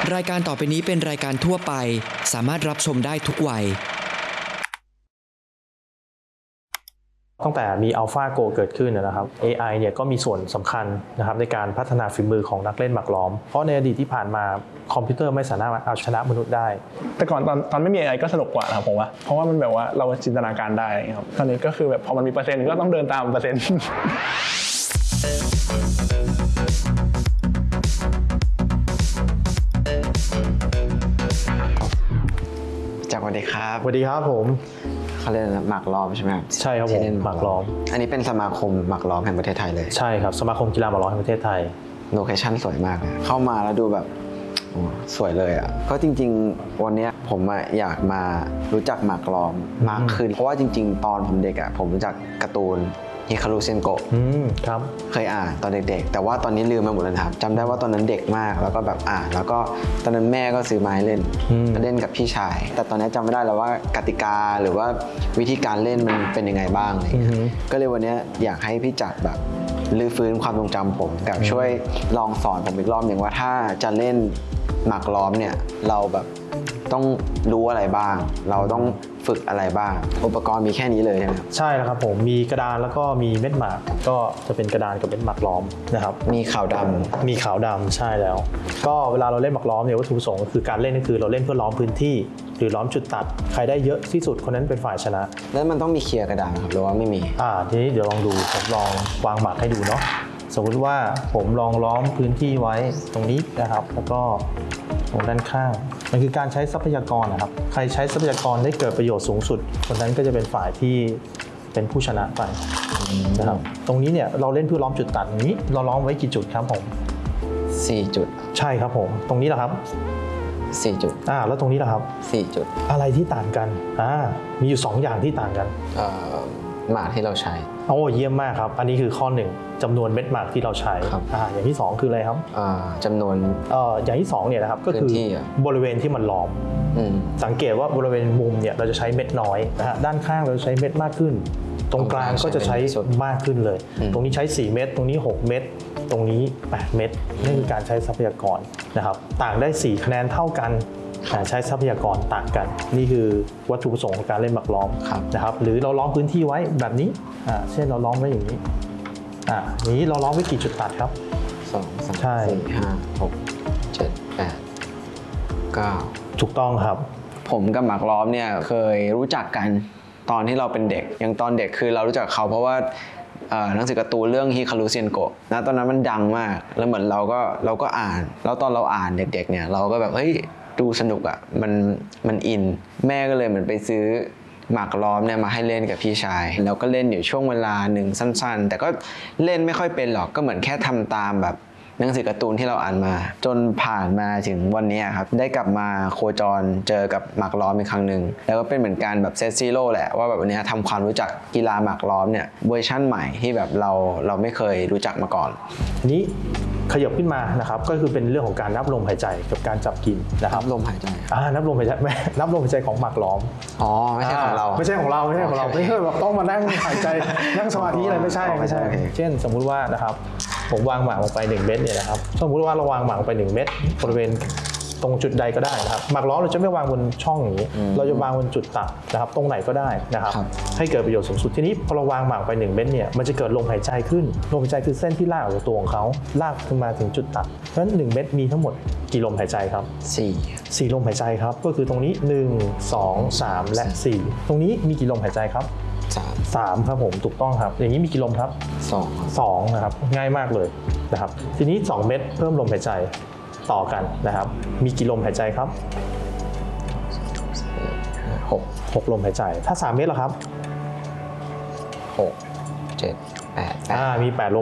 รายการต่อไปนี้เป็นรายการทั่วไปสามารถรับชมได้ทุกวัยตั้งแต่มี AlphaGo เกิดขึ้นนะครับ AI เนี่ยก็มีส่วนสำคัญนะครับในการพัฒนาฝีมือของนักเล่นหมากล้อมเพราะในอดีตที่ผ่านมาคอมพิวเตอร์ไม่สามารถเอาชนะมนุษย์ได้แต่ก่อนตอนไม่มี AI ก็สนุกกว่านะครับผมว่าเพราะว่ามันแบบว่าเราจินตนาการได้ครับตอนนี้ก็คือแบบพอมันมีเปอร์เซ็นต์ก็ต้องเดินตามเปอร์เซ็นต์สวัสดีครับสวัสดีครับผมเขาเรียกหมากล้อมใช่ไหมครับใช่ครับผมหมากล้อมอันนี้เป็นสมาคมหมากล้อมแห่งประเทศไทยเลยใช่ครับสมาคมกีฬาหมากล้อมแห่งประเทศไทยโลเคชั่นสวยมากเลยเข้ามาแล้วดูแบบสวยเลยอ่ะเพราะจริงๆวันนี้ผมอยากมารู้จักหมากล้อมมากขึ้นเพราะว่าจริงๆตอนผมเด็กอ่ะผมรู้จักการ์ตูนฮิคารุเซนโกะครับเคยอ่านตอนเด็กๆแต่ว่าตอนนี้ลืมไปหมดเลยครับจำได้ว่าตอนนั้นเด็กมากแล้วก็แบบอ่านแล้วก็ตอนนั้นแม่ก็ซื้อมาให้เล่นเล่นกับพี่ชายแต่ตอนนี้จำไม่ได้แล้วว่ากติกาหรือว่าวิธีการเล่นมันเป็นยังไงบ้างอะไรก็เลยวันนี้อยากให้พี่จัดแบบรื้อฟื้นความทรงจำผมกับช่วยลองสอนผมอีกรอบหนึ่งว่าถ้าจะเล่นหมากล้อมเนี่ยเราแบบต้องรู้อะไรบ้างเราต้องฝึกอะไรบ้างอุปกรณ์มีแค่นี้เลยใช่ไหมใช่ครับผมมีกระดานแล้วก็มีเม็ดหมากก็จะเป็นกระดานกับเม็ดหมากล้อมนะครับมีขาวดำมีขาวดำใช่แล้วก็เวลาเราเล่นหมากล้อมเนี่ยวัตถุประสงค์ก็คือการเล่นก็คือเราเล่นเพื่อล้อมพื้นที่หรือล้อมจุดตัดใครได้เยอะที่สุดคนนั้นเป็นฝ่ายชนะแล้วมันต้องมีเคลียร์กระดานครับหรือว่าไม่มีทีนี้เดี๋ยวลองดูผมลองวางหมากให้ดูเนาะสมมติว่าผมลองล้อมพื้นที่ไว้ตรงนี้นะครับแล้วก็ตรงด้านข้างมันคือการใช้ทรัพยากรนะครับใครใช้ทรัพยากรได้เกิดประโยชน์สูงสุดคนนั้นก็จะเป็นฝ่ายที่เป็นผู้ชนะไปนะครับตรงนี้เนี่ยเราเล่นเพื่อล้อมจุดตัดนี้เราล้อมไว้กี่จุดครับผม 4 จุดใช่ครับผมตรงนี้แหละครับ 4 จุดแล้วตรงนี้แหละครับ 4 จุดอะไรที่ต่างกันมีอยู่2อย่างที่ต่างกันหมากที่เราใช้โอ้เยี่ยมมากครับอันนี้คือข้อ1จำนวนเม็ดหมากที่เราใช้อย่างที่2คืออะไรครับจำนวนอย่างที่2เนี่ยนะครับก็คือบริเวณที่มันล้อมสังเกตว่าบริเวณมุมเนี่ยเราจะใช้เม็ดน้อยนะฮะด้านข้างเราจะใช้เม็ดมากขึ้นตรงกลางก็จะใช้มากขึ้นเลยตรงนี้ใช้4เม็ดตรงนี้6เม็ดตรงนี้8เม็ดนี่คือการใช้ทรัพยากรนะครับต่างได้4คะแนนเท่ากันแต่ใช้ทรัพยากรต่างกันนี่คือวัตถุประสงค์ของการเล่นหมากล้อมนะครับหรือเราล้อมพื้นที่ไว้แบบนี้เช่นเราล้อมไว้อย่างนี้นี้เราล้อมไว้กี่จุดตัดครับ 2 3 4 5 6 7 8 9 ถูกต้องครับผมกับหมากล้อมเนี่ยเคยรู้จักกันตอนที่เราเป็นเด็กอย่างตอนเด็กคือเรารู้จักเขาเพราะว่าหนังสือการ์ตูนเรื่องฮิคารุเซียนโกะนะตอนนั้นมันดังมากแล้วเหมือนเราก็อ่านแล้วตอนเราอ่านเด็กๆเนี่ยเราก็แบบเฮ้ยดูสนุกอ่ะมันอินแม่ก็เลยเหมือนไปซื้อหมากล้อมเนี่ยมาให้เล่นกับพี่ชายแล้วก็เล่นอยู่ช่วงเวลาหนึ่งสั้นๆแต่ก็เล่นไม่ค่อยเป็นหรอกก็เหมือนแค่ทำตามแบบหนังสือการ์ตูนที่เราอ่านมาจนผ่านมาถึงวันนี้ครับได้กลับมาโคจรเจอกับหมากล้อมอีกครั้งหนึ่งแล้วก็เป็นเหมือนการแบบเซตซีโร่แหละว่าแบบวันนี้ทำความรู้จักกีฬาหมากล้อมเนี่ยเวอร์ชั่นใหม่ที่แบบเราไม่เคยรู้จักมาก่อนทีนี้ขยับขึ้นมานะครับก็คือเป็นเรื่องของการนับลมหายใจกับการจับกินนะครับลมหายใจนับลมหายใจนับลมหายใจของหมากล้อมไม่ใช่ของเราไม่ใช่ของเราไม่ใช่แบบต้องมานั่งหายใจนั่งสมาธิอะไรไม่ใช่เช่นสมมุติว่านะครับผมวางหมากลงไป1เม็ดเนี่ยนะครับสมมุติว่าเราวางหมากลงไป1เม็ดบริเวณตรงจุดใดก็ได้นะครับหมากล้อมเราจะไม่วางบนช่องอย่างนี้เราจะวางบนจุดตัดนะครับตรงไหนก็ได้นะครับให้เกิดประโยชน์สูงสุดทีนี้พอเราวางหมากไป1เม็ดเนี่ยมันจะเกิดลมหายใจขึ้นลมหายใจคือเส้นที่ลากออกจากตัวของเขาลากขึ้นมาถึงจุดตัดเพราะฉะนั้น1เม็ดมีทั้งหมดกี่ลมหายใจครับ4ลมหายใจครับก็คือตรงนี้1 2 3และ4ตรงนี้มีกี่ลมหายใจครับ3ครับผมถูกต้องครับอย่างนี้มีกี่ลมครับ2นะครับง่ายมากเลยนะครับทีนี้2เม็ดเพิ่มลมหายใจต่อกันนะครับมีกี่ลมหายใจครับ6ลมหายใจถ้า3เม็ดล่ะครับ 6 7 8 มี8ลม